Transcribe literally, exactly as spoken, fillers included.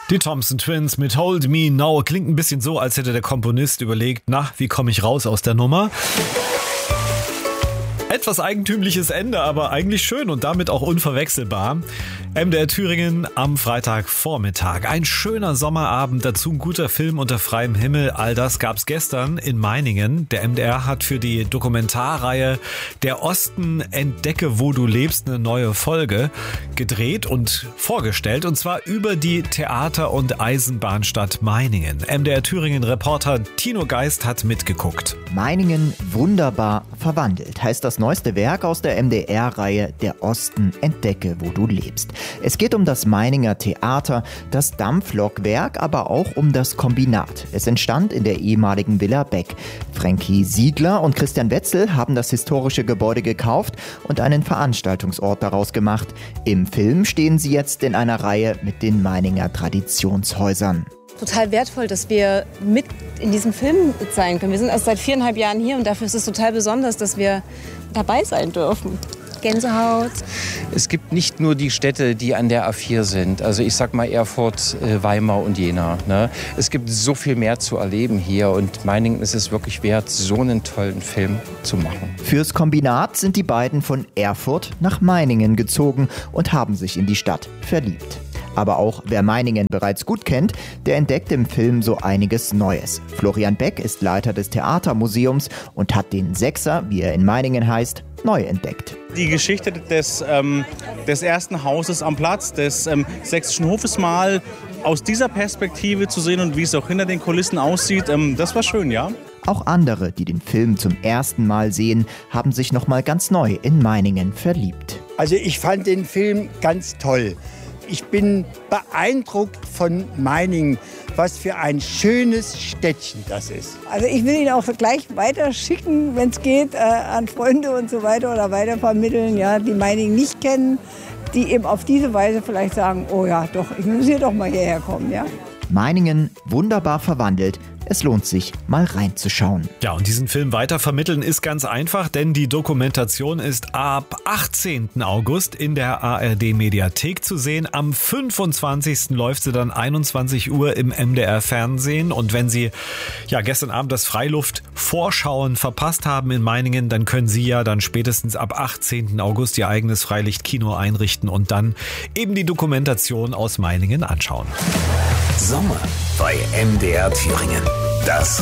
Die Thompson Twins mit Hold Me Now klingt ein bisschen so, als hätte der Komponist überlegt, na, wie komme ich raus aus der Nummer? Etwas eigentümliches Ende, aber eigentlich schön und damit auch unverwechselbar. M D R Thüringen am Freitagvormittag. Ein schöner Sommerabend, dazu ein guter Film unter freiem Himmel. All das gab's gestern in Meiningen. Der M D R hat für die Dokumentarreihe Der Osten, entdecke, wo du lebst, eine neue Folge gedreht und vorgestellt. Und zwar über die Theater- und Eisenbahnstadt Meiningen. M D R Thüringen-Reporter Tino Geist hat mitgeguckt. Meiningen wunderbar verwandelt, heißt das neueste Werk aus der M D R-Reihe Der Osten, entdecke, wo du lebst. Es geht um das Meininger Theater, das Dampflokwerk, aber auch um das Kombinat. Es entstand in der ehemaligen Villa Beck. Frankie Siegler und Christian Wetzel haben das historische Gebäude gekauft und einen Veranstaltungsort daraus gemacht. Im Film stehen sie jetzt in einer Reihe mit den Meininger Traditionshäusern. Total wertvoll, dass wir mit in diesem Film sein können. Wir sind erst seit viereinhalb Jahren hier und dafür ist es total besonders, dass wir dabei sein dürfen. Gänsehaut. Es gibt nicht nur die Städte, die an der A vier sind. Also ich sag mal Erfurt, Weimar und Jena. Ne? Es gibt so viel mehr zu erleben hier und Meiningen ist es wirklich wert, so einen tollen Film zu machen. Fürs Kombinat sind die beiden von Erfurt nach Meiningen gezogen und haben sich in die Stadt verliebt. Aber auch wer Meiningen bereits gut kennt, der entdeckt im Film so einiges Neues. Florian Beck ist Leiter des Theatermuseums und hat den Sechser, wie er in Meiningen heißt, neu entdeckt. Die Geschichte des, ähm, des ersten Hauses am Platz, des ähm, Sächsischen Hofes mal aus dieser Perspektive zu sehen und wie es auch hinter den Kulissen aussieht, ähm, das war schön, ja. Auch andere, die den Film zum ersten Mal sehen, haben sich noch mal ganz neu in Meiningen verliebt. Also ich fand den Film ganz toll. Ich bin beeindruckt von Meiningen, was für ein schönes Städtchen das ist. Also ich will ihn auch gleich weiter schicken, wenn es geht, äh, an Freunde und so weiter oder weitervermitteln, ja, die Meiningen nicht kennen, die eben auf diese Weise vielleicht sagen, oh ja, doch, ich muss hier doch mal hierher kommen, ja. Meiningen wunderbar verwandelt. Es lohnt sich, mal reinzuschauen. Ja, und diesen Film weitervermitteln ist ganz einfach, denn die Dokumentation ist ab achtzehnten August in der A R D-Mediathek zu sehen. Am fünfundzwanzigsten läuft sie dann einundzwanzig Uhr im M D R-Fernsehen. Und wenn Sie ja gestern Abend das Freiluft-Vorschauen verpasst haben in Meiningen, dann können Sie ja dann spätestens ab achtzehnten August Ihr eigenes Freilichtkino einrichten und dann eben die Dokumentation aus Meiningen anschauen. Sommer bei M D R Thüringen. Das